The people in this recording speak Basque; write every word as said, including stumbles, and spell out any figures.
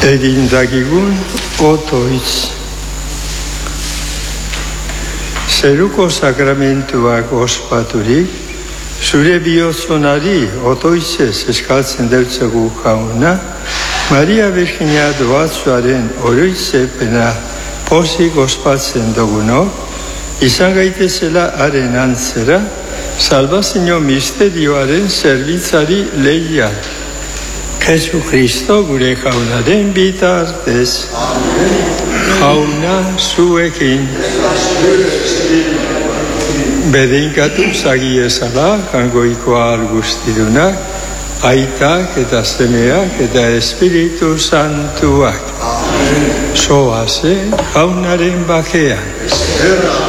Egin dakigun otoitz. Zeruko sakramentuak ospaturik, zure bihotzonari otoitzez eskaltzen deutzagu jauna, Maria Birjina doatzuaren oroitzepena pozik ospatzen dugunok, izan gaitezela haren antzera, salbazio misterioaren zerbitzari lehian. Jesu Kristo gure jaunaren bitartez. Jauna zuekin. Bedeinkatu zagiezala, jangoikoa argustidunak, aitak eta semeak eta Espiritu Santuak. Zoaze jaunaren bakean.